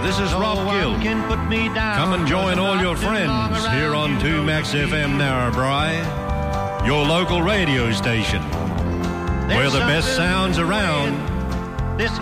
This is Rob Gill. Come and join all your friends here on 2Max FM Narrabri, your local radio station, where the best sounds around